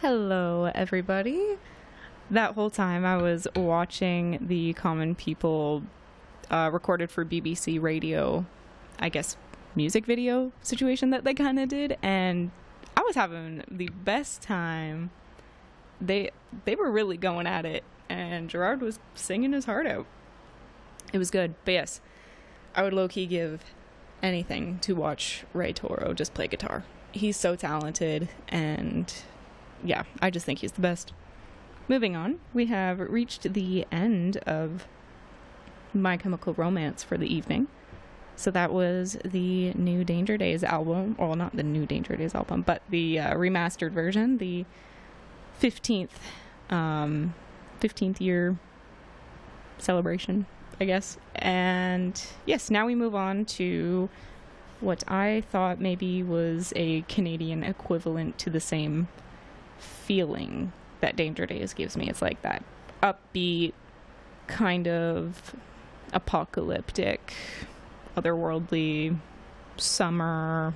Hello, everybody. That whole time I was watching the Common People recorded for BBC Radio, I guess, music video situation that they kind of did, and I was having the best time. They were really going at it, and Gerard was singing his heart out. It was good, but yes, I would low-key give anything to watch Ray Toro just play guitar. He's so talented, and yeah, I just think he's the best. Moving on, we have reached the end of My Chemical Romance for the evening. So that was the new Danger Days album. Well, not the new Danger Days album, but the remastered version, the 15th year celebration, I guess. And yes, now we move on to what I thought maybe was a Canadian equivalent to the same feeling that Danger Days gives me. It's like that upbeat, kind of apocalyptic, otherworldly, summer,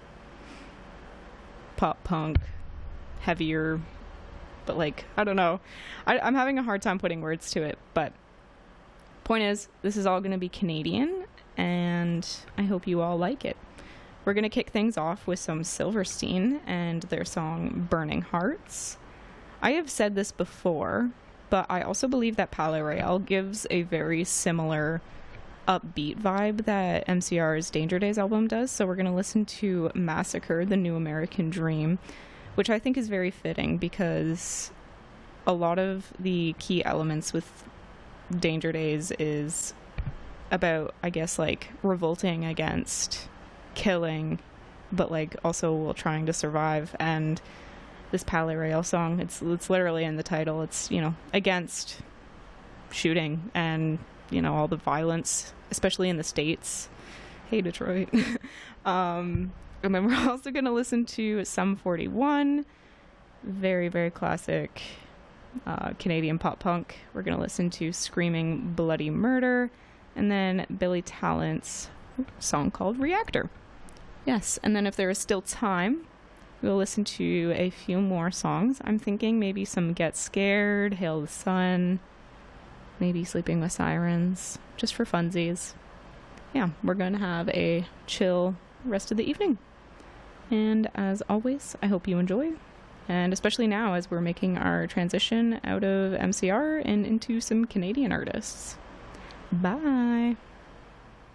pop punk, heavier, but like, I don't know. I'm having a hard time putting words to it, but point is, this is all going to be Canadian, and I hope you all like it. We're going to kick things off with some Silverstein and their song Burning Hearts. I have said this before, but I also believe that Palais Royale gives a very similar upbeat vibe that MCR's Danger Days album does. So we're going to listen to Massacre, the New American Dream, which I think is very fitting because a lot of the key elements with Danger Days is about, I guess, like revolting against killing, but like also while trying to survive. And this Palais Royale song, it's literally in the title. It's, you know, against shooting and, you know, all the violence, especially in the States. Hey, Detroit. And then we're also going to listen to Sum 41, very, very classic Canadian pop punk. We're going to listen to Screaming Bloody Murder, and then Billy Talent's song called Reactor. Yes, and then if there is still time, we'll listen to a few more songs. I'm thinking maybe some Get Scared, Hail the Sun, maybe Sleeping with Sirens, just for funsies. Yeah, we're going to have a chill rest of the evening. And as always, I hope you enjoy. And especially now as we're making our transition out of MCR and into some Canadian artists. Bye!